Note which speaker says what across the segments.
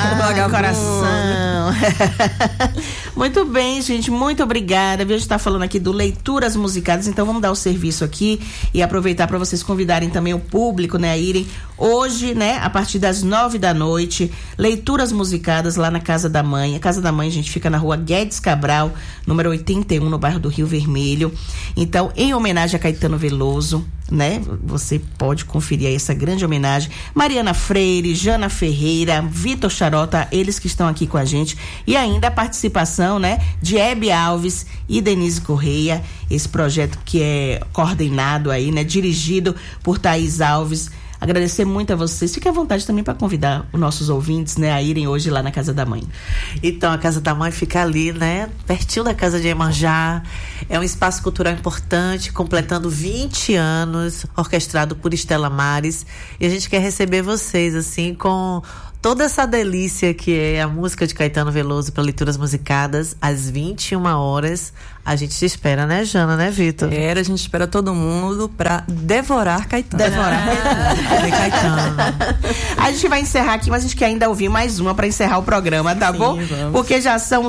Speaker 1: coração. Muito bem, gente, muito obrigada. A gente está falando aqui do Leituras Musicadas, então vamos dar o serviço aqui e aproveitar para vocês convidarem também o público, né, a irem hoje, né, a partir das 9h, Leituras Musicadas lá na Casa da Mãe. A Casa da Mãe, a gente fica na rua Guedes Cabral, número 81, no bairro do Rio Vermelho. Então, em homenagem a Caetano Veloso, né? Você pode conferir aí essa grande homenagem. Mariana Freire, Jana Ferreira, Vitor Charota, eles que estão aqui com a gente. E ainda a participação, né, de Hebe Alves e Denise Correia. Esse projeto que é coordenado aí, né, dirigido por Thaís Alves. Agradecer muito a vocês. Fique à vontade também para convidar os nossos ouvintes, né, a irem hoje lá na Casa da Mãe.
Speaker 2: Então, a Casa da Mãe fica ali, né, pertinho da Casa de Iemanjá. É um espaço cultural importante, completando 20 anos, orquestrado por Estela Mares. E a gente quer receber vocês, assim, com toda essa delícia que é a música de Caetano Veloso para Leituras Musicadas, às 21h. A gente te espera, né, Jana, né, Vitor?
Speaker 3: A gente espera todo mundo para devorar Caetano.
Speaker 1: Caetano. A gente vai encerrar aqui, mas a gente quer ainda ouvir mais uma para encerrar o programa, tá? Sim, bom? Vamos. Porque já são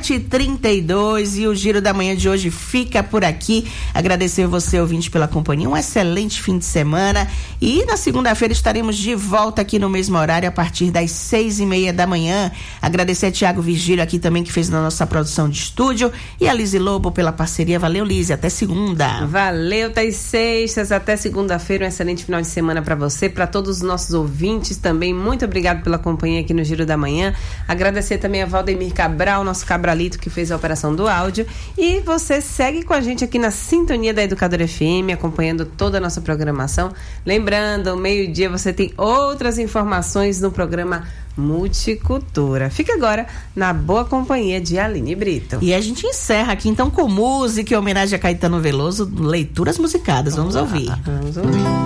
Speaker 1: 7h32 e o Giro da Manhã de hoje fica por aqui. Agradecer você, ouvinte, pela companhia. Um excelente fim de semana. E na segunda-feira estaremos de volta aqui no mesmo horário, a partir das 6h30 da manhã. Agradecer a Tiago Vigílio aqui também, que fez na nossa produção de estúdio, e a Lise Lobo pela parceria. Valeu, Lise, até segunda.
Speaker 4: Valeu, Thaís Seixas, até segunda-feira. Um excelente final de semana para você, para todos os nossos ouvintes também. Muito obrigado pela companhia aqui no Giro da Manhã. Agradecer também a Valdemir Cabral, nosso cabralito, que fez a operação do áudio. E você segue com a gente aqui na sintonia da Educadora FM, acompanhando toda a nossa programação. Lembrando, ao meio-dia você tem outras informações no programa Multicultura. Fica agora na boa companhia de Aline Brito.
Speaker 1: E a gente encerra aqui então com música em homenagem a Caetano Veloso, Leituras Musicadas. Vamos ouvir.
Speaker 4: Vamos ouvir.